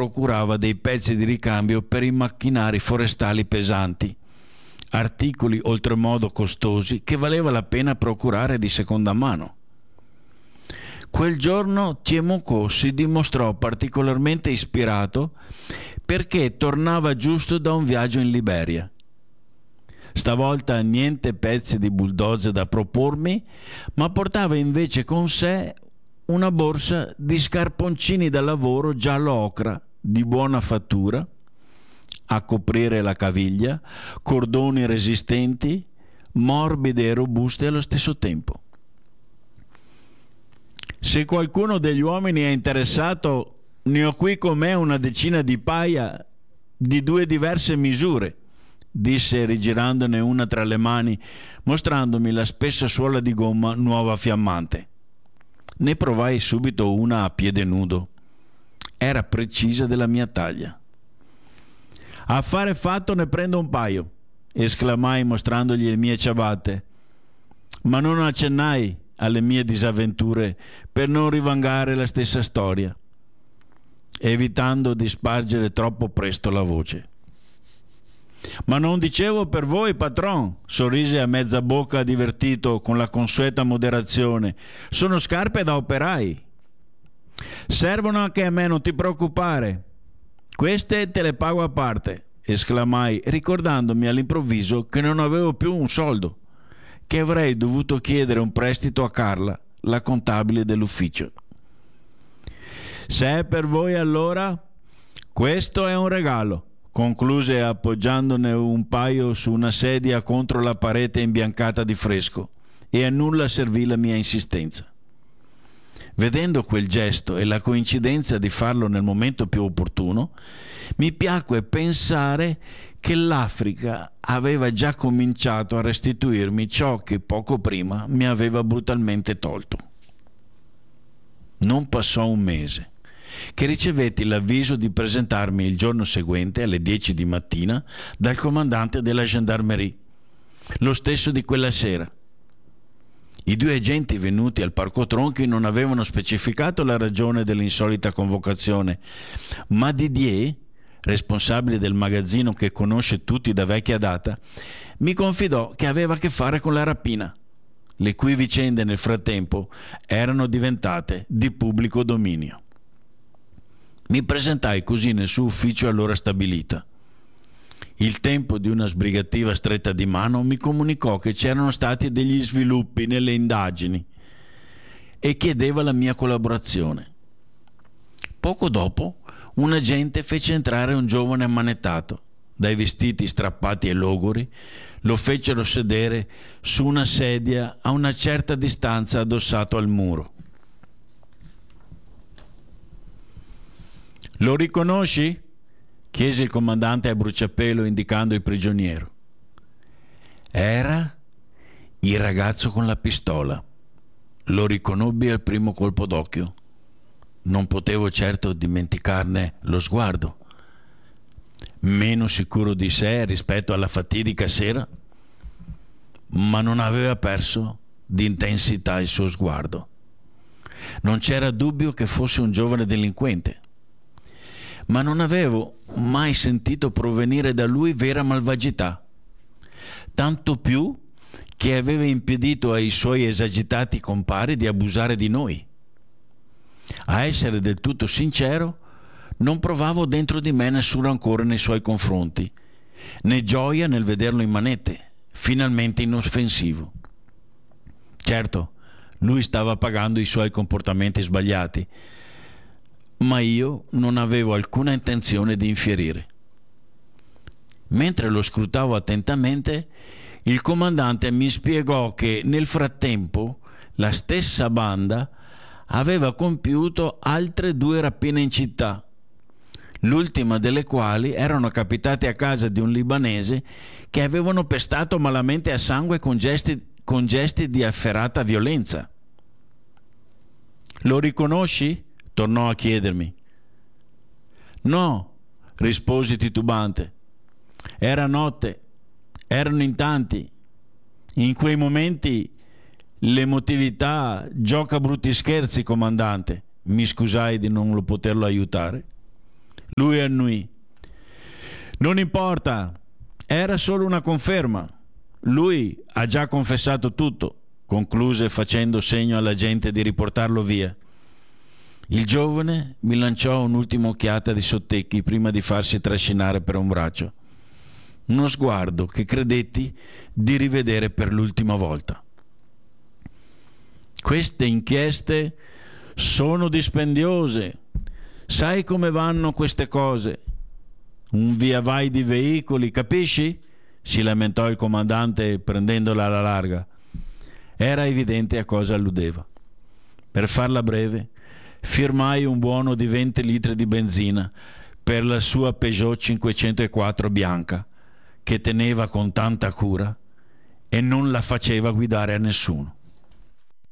procurava dei pezzi di ricambio per i macchinari forestali pesanti, articoli oltremodo costosi che valeva la pena procurare di seconda mano. Quel giorno Tiemoucou si dimostrò particolarmente ispirato perché tornava giusto da un viaggio in Liberia. Stavolta niente pezzi di bulldozer da propormi, ma portava invece con sé una borsa di scarponcini da lavoro giallo ocra di buona fattura, a coprire la caviglia, cordoni resistenti, morbide e robuste allo stesso tempo. Se qualcuno degli uomini è interessato, ne ho qui con me una decina di paia di 2 diverse misure, disse rigirandone una tra le mani, mostrandomi la spessa suola di gomma nuova fiammante. Ne provai subito una a piede nudo. Era precisa della mia taglia. Affare fatto, ne prendo un paio, esclamai mostrandogli le mie ciabatte, ma non accennai alle mie disavventure per non rivangare la stessa storia, evitando di spargere troppo presto la voce. Ma non dicevo per voi, patron, sorrise a mezza bocca divertito con la consueta moderazione. Sono scarpe da operai. Servono anche a me, non ti preoccupare. Queste te le pago a parte, esclamai, ricordandomi all'improvviso che non avevo più un soldo, che avrei dovuto chiedere un prestito a Carla, la contabile dell'ufficio. Se è per voi allora, questo è un regalo, concluse appoggiandone un paio su una sedia contro la parete imbiancata di fresco, e a nulla servì la mia insistenza. Vedendo quel gesto e la coincidenza di farlo nel momento più opportuno, mi piacque pensare che l'Africa aveva già cominciato a restituirmi ciò che poco prima mi aveva brutalmente tolto. Non passò un mese che ricevetti l'avviso di presentarmi il giorno seguente alle 10 di mattina dal comandante della gendarmerie, lo stesso di quella sera. I 2 agenti venuti al Parco Tronchi non avevano specificato la ragione dell'insolita convocazione, ma Didier, responsabile del magazzino che conosce tutti da vecchia data, mi confidò che aveva a che fare con la rapina, le cui vicende nel frattempo erano diventate di pubblico dominio. Mi presentai così nel suo ufficio all'ora stabilita. Il tempo di una sbrigativa stretta di mano mi comunicò che c'erano stati degli sviluppi nelle indagini e chiedeva la mia collaborazione. Poco dopo, un agente fece entrare un giovane ammanettato, dai vestiti strappati e logori, lo fecero sedere su una sedia a una certa distanza addossato al muro. «Lo riconosci?» chiese il comandante a bruciapelo indicando il prigioniero. Era il ragazzo con la pistola. Lo riconobbi al primo colpo d'occhio. Non potevo certo dimenticarne lo sguardo. Meno sicuro di sé rispetto alla fatidica sera, ma non aveva perso di intensità il suo sguardo. Non c'era dubbio che fosse un giovane delinquente, ma non avevo mai sentito provenire da lui vera malvagità, tanto più che aveva impedito ai suoi esagitati compari di abusare di noi. A essere del tutto sincero, non provavo dentro di me nessun rancore nei suoi confronti, né gioia nel vederlo in manette, finalmente inoffensivo. Certo, lui stava pagando i suoi comportamenti sbagliati, ma io non avevo alcuna intenzione di infierire. Mentre lo scrutavo attentamente, il comandante mi spiegò che nel frattempo la stessa banda aveva compiuto altre 2 rapine in città, l'ultima delle quali erano capitate a casa di un libanese che avevano pestato malamente a sangue con gesti di efferata violenza. «Lo riconosci?» tornò a chiedermi. «No», risposi titubante. «Era notte, erano in tanti. In quei momenti l'emotività gioca brutti scherzi, comandante», mi scusai di non poterlo aiutare. Lui annui. Non importa, era solo una conferma. Lui ha già confessato tutto, concluse facendo segno alla gente di riportarlo via. Il giovane mi lanciò un'ultima occhiata di sottecchi prima di farsi trascinare per un braccio. Uno sguardo che credetti di rivedere per l'ultima volta. Queste inchieste sono dispendiose. Sai come vanno queste cose? Un via vai di veicoli, capisci? Si lamentò il comandante prendendola alla larga. Era evidente a cosa alludeva. Per farla breve, firmai un buono di 20 litri di benzina per la sua Peugeot 504 bianca, che teneva con tanta cura e non la faceva guidare a nessuno.